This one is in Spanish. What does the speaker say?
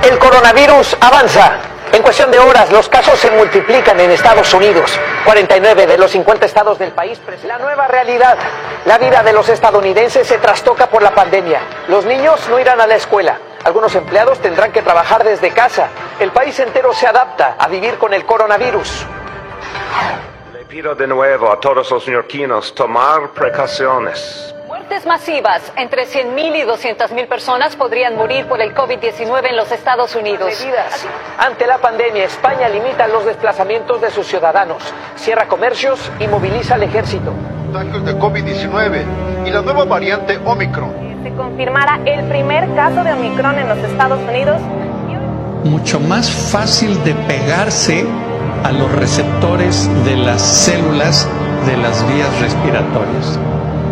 El coronavirus avanza. En cuestión de horas, los casos se multiplican en Estados Unidos. 49 de los 50 estados del país. La nueva realidad. La vida de los estadounidenses se trastoca por la pandemia. Los niños no irán a la escuela. Algunos empleados tendrán que trabajar desde casa. El país entero se adapta a vivir con el coronavirus. Le pido de nuevo a todos los neoyorquinos tomar precauciones. Muertes masivas. Entre 100.000 y 200.000 personas podrían morir por el COVID-19 en los Estados Unidos. Ante la pandemia, España limita los desplazamientos de sus ciudadanos, cierra comercios y moviliza al ejército. Contagios de COVID-19 y la nueva variante Omicron. Se confirmara el primer caso de Omicron en los Estados Unidos. Mucho más fácil de pegarse a los receptores de las células de las vías respiratorias.